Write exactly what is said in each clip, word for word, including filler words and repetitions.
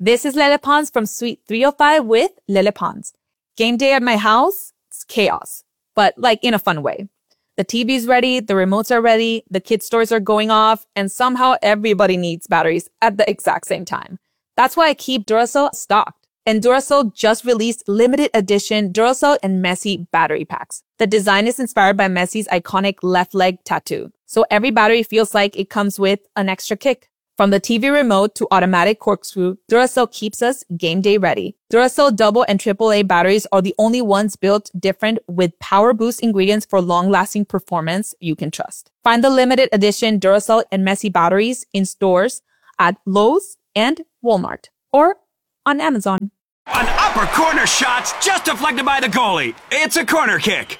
This is Lele Pons from Suite three oh five with Lele Pons. Game day at my house, it's chaos, but like in a fun way. The T V's ready, the remotes are ready, the kids' toys are going off, and somehow everybody needs batteries at the exact same time. That's why I keep Duracell stocked. And Duracell just released limited edition Duracell and Messi battery packs. The design is inspired by Messi's iconic left leg tattoo. So every battery feels like it comes with an extra kick. From the T V remote to automatic corkscrew, Duracell keeps us game day ready. Duracell double and triple A batteries are the only ones built different with power boost ingredients for long-lasting performance you can trust. Find the limited edition Duracell and Messi batteries in stores at Lowe's and Walmart or on Amazon. An upper corner shot just deflected by the goalie. It's a corner kick.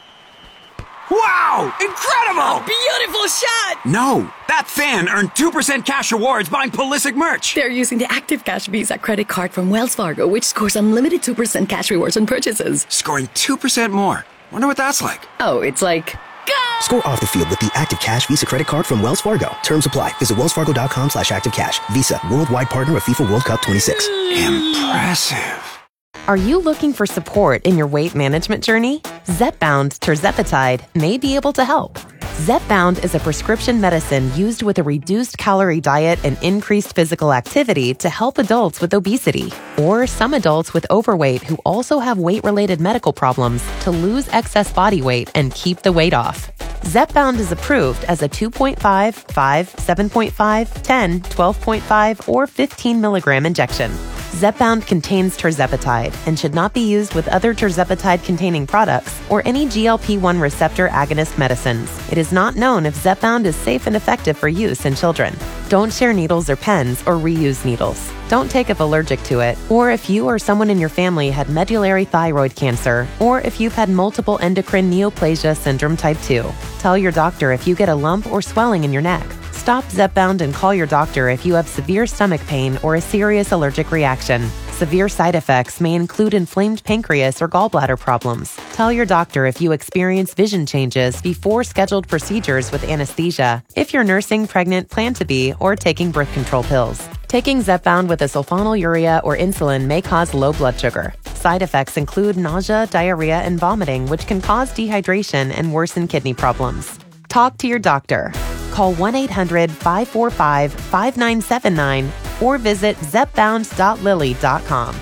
Wow! Incredible! A beautiful shot! No, that fan earned two percent cash rewards buying Pulisic merch. They're using the Active Cash Visa credit card from Wells Fargo, which scores unlimited two percent cash rewards on purchases. Scoring two percent more. Wonder what that's like. Oh, it's like... Go! Score off the field with the Active Cash Visa credit card from Wells Fargo. Terms apply. Visit wellsfargo.com slash activecash. Visa, worldwide partner of FIFA World Cup twenty-six. Impressive. Are you looking for support in your weight management journey? Zepbound Tirzepatide may be able to help. Zepbound is a prescription medicine used with a reduced calorie diet and increased physical activity to help adults with obesity or some adults with overweight who also have weight-related medical problems to lose excess body weight and keep the weight off. Zepbound is approved as a two point five, five, seven point five, ten, twelve point five, or fifteen milligram injection. Zepbound contains tirzepatide and should not be used with other tirzepatide-containing products or any G L P one receptor agonist medicines. It is not known if Zepbound is safe and effective for use in children. Don't share needles or pens or reuse needles. Don't take if allergic to it, or if you or someone in your family had medullary thyroid cancer, or if you've had multiple endocrine neoplasia syndrome type two. Tell your doctor if you get a lump or swelling in your neck. Stop Zepbound and call your doctor if you have severe stomach pain or a serious allergic reaction. Severe side effects may include inflamed pancreas or gallbladder problems. Tell your doctor if you experience vision changes before scheduled procedures with anesthesia, if you're nursing, pregnant, plan to be, or taking birth control pills. Taking Zepbound with a sulfonylurea or insulin may cause low blood sugar. Side effects include nausea, diarrhea, and vomiting, which can cause dehydration and worsen kidney problems. Talk to your doctor. Call one eight hundred, five four five, five nine seven nine or visit zepbound dot lilly dot com.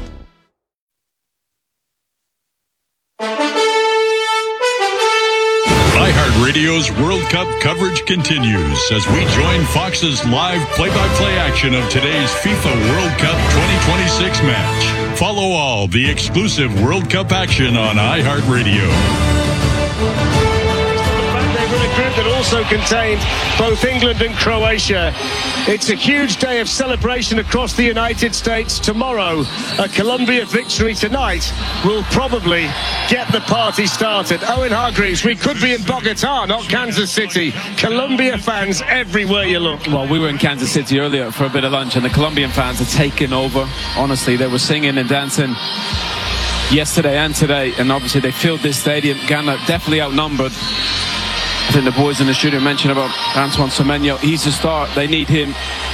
iHeartRadio's World Cup coverage continues as we join Fox's live play-by-play action of today's FIFA World Cup twenty twenty-six match. Follow all the exclusive World Cup action on iHeartRadio. Group that also contained both England and Croatia. It's a huge day of celebration across the United States. Tomorrow, a Colombia victory tonight will probably get the party started. Owen Hargreaves, we could be in Bogota, not Kansas City. Colombia fans everywhere you look. Well, we were in Kansas City earlier for a bit of lunch, and the Colombian fans are taking over. Honestly, they were singing and dancing yesterday and today, and obviously they filled this stadium. Ghana definitely outnumbered. I think the boys in the studio mentioned about Antoine Semenyo. He's a star. They need him.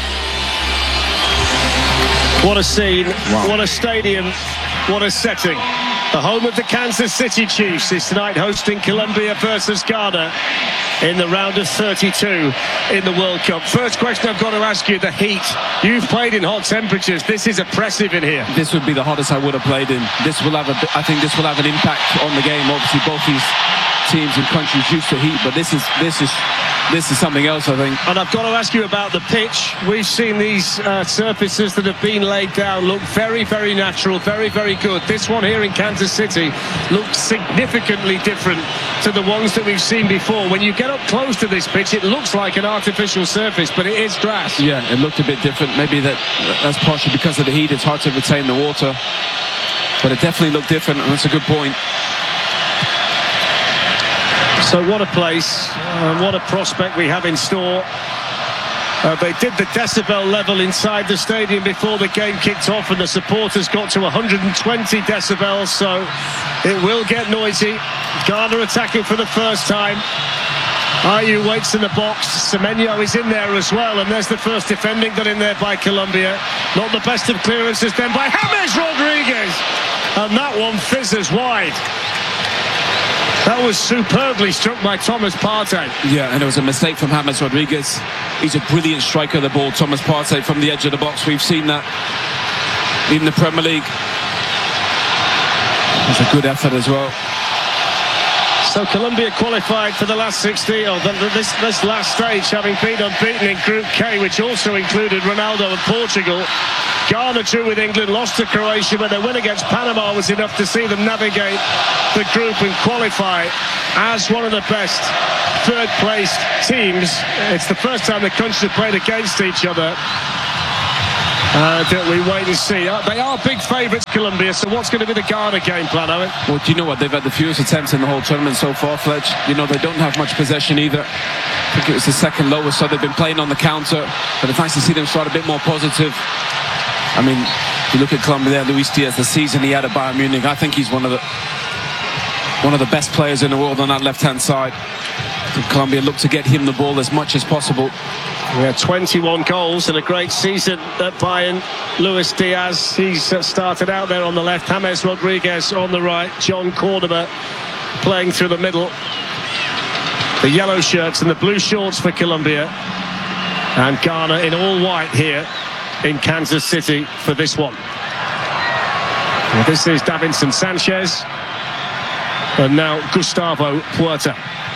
What a scene. Wow. What a stadium. What a setting. The home of the Kansas City Chiefs is tonight hosting Colombia versus Ghana in the round of thirty-two in the World Cup. First question I've got to ask you, the heat. You've played in hot temperatures. This is oppressive in here. This would be the hottest I would have played in. This will have a, I think this will have an impact on the game. Obviously, both these teams and countries used to heat, but this is this is this is something else, I think. And I've got to ask you about the pitch. We've seen these uh, surfaces that have been laid down look very, very natural, very, very good. This one here in Kansas City looks significantly different to the ones that we've seen before. When you get up close to this pitch, it looks like an artificial surface, but it is grass. Yeah, it looked a bit different. Maybe that that's partially because of the heat. It's hard to retain the water, but it definitely looked different, and that's a good point. So what a place, uh, what a prospect we have in store. Uh, they did the decibel level inside the stadium before the game kicked off, and the supporters got to one hundred twenty decibels, so it will get noisy. Ghana attacking for the first time. Ayew waits in the box. Semenyo is in there as well, and there's the first defending done in there by Colombia. Not the best of clearances then by James Rodriguez. And that one fizzes wide. That was superbly struck by Thomas Partey. Yeah, and it was a mistake from James Rodriguez. He's a brilliant striker of the ball, Thomas Partey, from the edge of the box. We've seen that in the Premier League. It was a good effort as well. So Colombia qualified for the last sixteen, or the, this, this last stage, having been unbeaten in Group K, which also included Ronaldo and Portugal. Ghana drew with England, lost to Croatia, but their win against Panama was enough to see them navigate the group and qualify as one of the best third-placed teams. It's the first time the countries have played against each other. Uh, that we wait and see. Uh, they are big favourites, Colombia, so what's going to be the Ghana game plan, Owen? Well, do you know what? They've had the fewest attempts in the whole tournament so far, Fletch. You know, they don't have much possession either. I think it was the second lowest, so they've been playing on the counter. But it's nice to see them start a bit more positive. I mean, you look at Colombia there, Luis Diaz, the season he had at Bayern Munich, I think he's one of the one of the best players in the world on that left-hand side. Colombia look to get him the ball as much as possible. We had twenty-one goals and a great season at Bayern. Luis Diaz, he's uh, started out there on the left. James Rodriguez on the right. John Cordoba playing through the middle. The yellow shirts and the blue shorts for Colombia. And Ghana in all white here in Kansas City for this one. Well, this is Davinson Sanchez. And now Gustavo Puerta.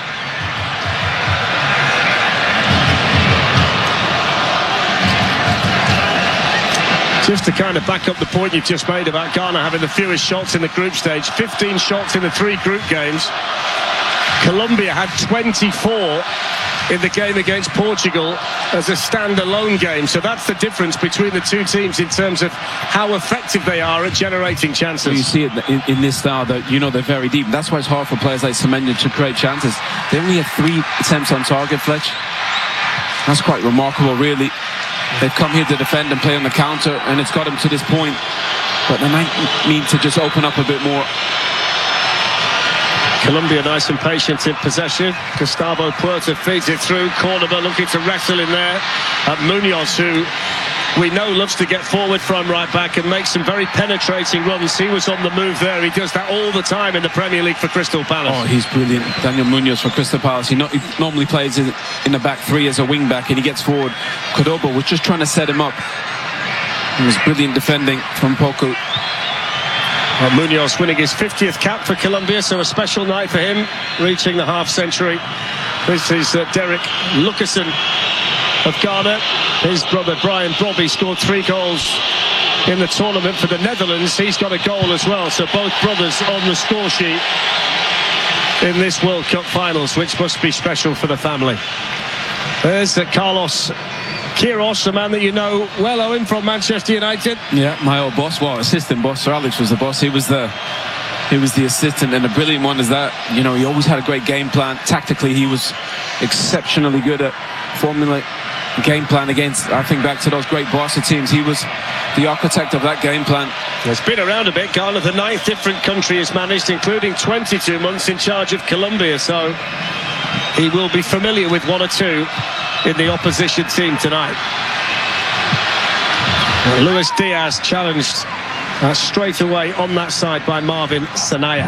Just to kind of back up the point you've just made about Ghana having the fewest shots in the group stage, fifteen shots in the three group games. Colombia had twenty-four in the game against Portugal as a standalone game. So that's the difference between the two teams in terms of how effective they are at generating chances. Well, you see it in, in this style that, you know, they're very deep. That's why it's hard for players like Semenyo to create chances. They only have three attempts on target, Fletch. That's quite remarkable, really. They've come here to defend and play on the counter, and it's got them to this point. But they might need to just open up a bit more. Colombia nice and patient in possession. Gustavo Puerta feeds it through. Cordoba looking to wrestle in there at Munoz, who we know loves to get forward from right back and make some very penetrating runs. He was on the move there. He does that all the time in the Premier League for Crystal Palace. Oh, he's brilliant. Daniel Munoz for Crystal Palace. He, not, he normally plays in, in the back three as a wing back, and he gets forward. Cordoba was just trying to set him up. It was brilliant defending from Poku. Well, Munoz winning his fiftieth cap for Colombia, so a special night for him, reaching the half century. This is uh, Derek Lucasen of Ghana. His brother Brian Brobby scored three goals in the tournament for the Netherlands. He's got a goal as well, so both brothers on the score sheet in this World Cup finals, which must be special for the family. There's uh, Carlos Queiroz, a man that you know well, Owen, from Manchester United. Yeah, my old boss, well, assistant boss. Sir Alex was the boss. He was the he was the assistant, and the brilliant one is that, you know, he always had a great game plan. Tactically, he was exceptionally good at formulating game plan against, I think back to those great Barca teams. He was the architect of that game plan. It's been around a bit. Ghana, the ninth different country he's managed, including twenty-two months in charge of Colombia, so he will be familiar with one or two in the opposition team tonight. And Luis Diaz challenged uh, straight away on that side by Marvin Sanaya.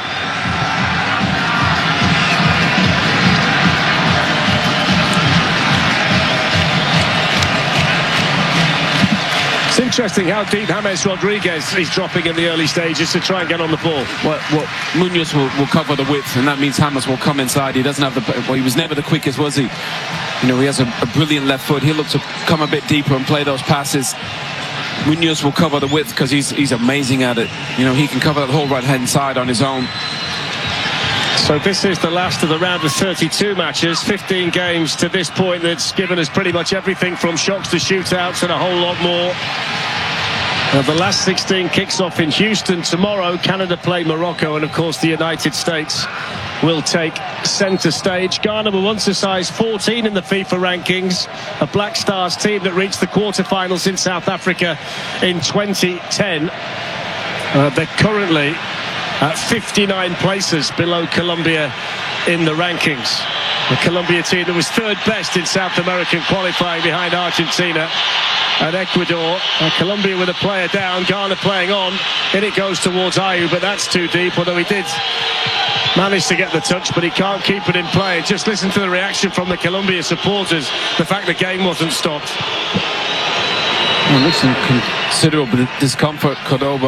It's interesting how deep James Rodriguez is dropping in the early stages to try and get on the ball. Well, well Munoz will, will cover the width, and that means James will come inside. He doesn't have the... Well, he was never the quickest, was he? You know, he has a, a brilliant left foot. He'll look to come a bit deeper and play those passes. Munoz will cover the width because he's, he's amazing at it. You know, he can cover the whole right-hand side on his own. So this is the last of the round of thirty-two matches, fifteen games to this point. That's given us pretty much everything from shocks to shootouts and a whole lot more. Uh, the last sixteen kicks off in Houston tomorrow. Canada play Morocco, and of course the United States will take centre stage. Ghana were once a size fourteen in the FIFA rankings, a Black Stars team that reached the quarterfinals in South Africa in twenty ten. Uh, they're currently at fifty-nine places below Colombia in the rankings. The Colombia team that was third best in South American qualifying behind Argentina and Ecuador. And Colombia with a player down, Ghana playing on. In it goes towards Ayew, but that's too deep, although he did manage to get the touch, but he can't keep it in play. Just listen to the reaction from the Colombia supporters, the fact the game wasn't stopped. Well, looks in considerable discomfort, Cordoba.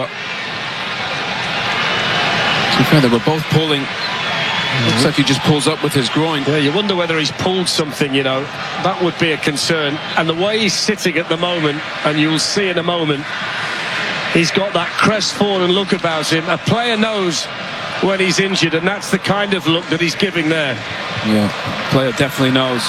To be fair, they were both pulling. Looks like he just pulls up with his groin. Yeah, you wonder whether he's pulled something, you know. That would be a concern. And the way he's sitting at the moment, and you'll see in a moment, he's got that crestfallen look about him. A player knows when he's injured, and that's the kind of look that he's giving there. Yeah, player definitely knows.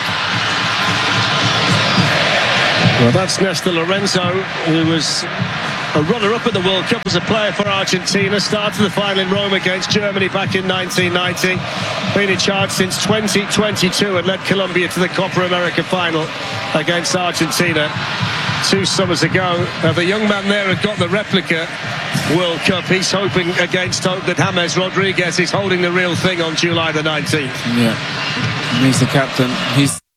Well, that's Nestor Lorenzo, who was a runner-up at the World Cup as a player for Argentina. Started the final in Rome against Germany back in nineteen ninety. Been in charge since twenty twenty-two and led Colombia to the Copa America final against Argentina two summers ago. Now, the young man there had got the replica World Cup. He's hoping against hope that James Rodriguez is holding the real thing on July the nineteenth. Yeah, he's the captain. He's